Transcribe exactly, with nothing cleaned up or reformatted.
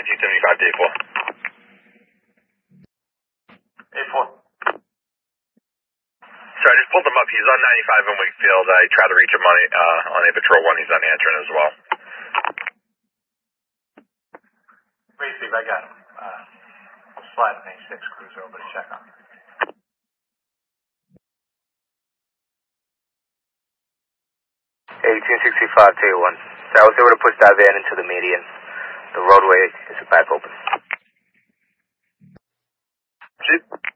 nineteen seventy-five to A four. A four. Sorry, I just pulled him up. He's on ninety-five in Wakefield. I tried to reach him on, uh, on A Patrol one. He's on answering as well. Wait, Steve, I got him. Uh, I'm sliding A six cruise over to check on him. eighteen sixty-five to A one. So I was able to push that van into the median. The roadway is back open. Chief?